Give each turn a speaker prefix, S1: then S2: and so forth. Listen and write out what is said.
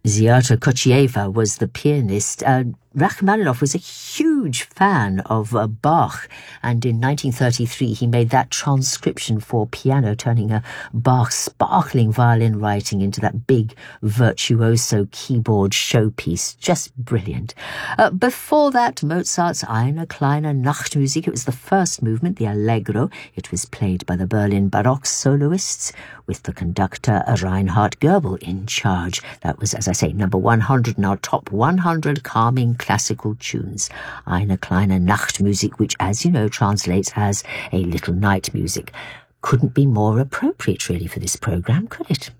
S1: Zyarta Kochieva was the pianist. Rachmaninoff was a huge fan of Bach, and in 1933 he made that transcription for piano, turning a Bach sparkling violin writing into that big virtuoso keyboard showpiece. Just brilliant. Before that, Mozart's Eine kleine Nachtmusik. It was the first movement, the Allegro. It was played by the Berlin Baroque soloists with the conductor Reinhard Goebel in charge. That was, as I say, number 100 in our top 100 calming classical tunes. Eine kleine Nachtmusik, which, as you know, translates as a little night music. Couldn't be more appropriate, really, for this programme, could it?